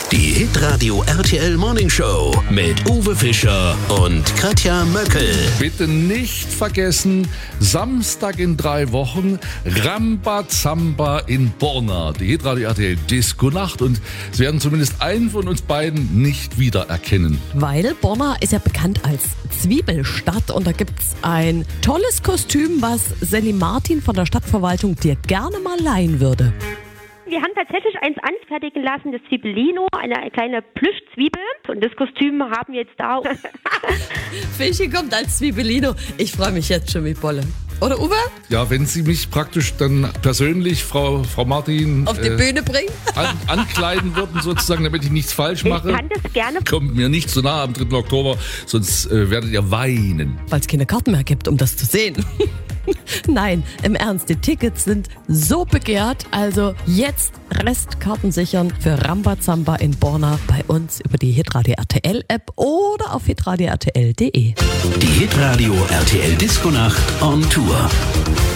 Die Hitradio RTL Morning Show mit Uwe Fischer und Katja Möckel. Bitte nicht vergessen, Samstag in 3 Wochen, Rambazamba in Borna. Die Hitradio RTL Disco-Nacht, und Sie werden zumindest einen von uns beiden nicht wiedererkennen. Weil Borna ist ja bekannt als Zwiebelstadt, und da gibt's ein tolles Kostüm, was Sally Martin von der Stadtverwaltung dir gerne mal leihen würde. Wir haben tatsächlich eins anfertigen lassen, das Zwiebelino, eine kleine Plüschzwiebel. Und das Kostüm haben wir jetzt da. Fischi kommt als Zwiebelino. Ich freue mich jetzt schon wie Bolle. Oder Uwe? Ja, wenn Sie mich praktisch dann persönlich, Frau Martin, Auf die Bühne bringen? ankleiden würden sozusagen, damit ich nichts falsch mache. Ich kann das gerne. Kommt mir nicht so nah am 3. Oktober, sonst werdet ihr weinen. Weil es keine Karten mehr gibt, um das zu sehen. Nein, im Ernst, die Tickets sind so begehrt. Also jetzt Restkarten sichern für Rambazamba in Borna bei uns über die Hitradio RTL App oder auf hitradio-rtl.de. Die Hitradio RTL Disco-Nacht on Tour.